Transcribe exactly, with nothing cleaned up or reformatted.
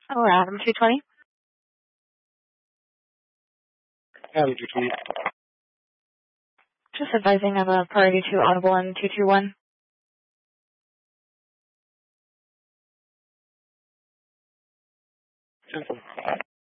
Oh, Adam two twenty. Adam two twenty. Just advising of a priority two audible in two two one. Simple.